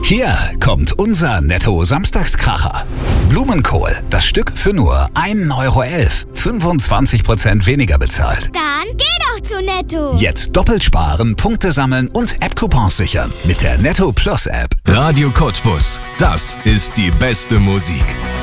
Hier kommt unser Netto-Samstagskracher. Blumenkohl, das Stück für nur 1,11 Euro. 25% weniger bezahlt. Dann geh doch zu Netto. Jetzt doppelt sparen, Punkte sammeln und App-Coupons sichern mit der Netto Plus App. Radio Cottbus. Das ist die beste Musik.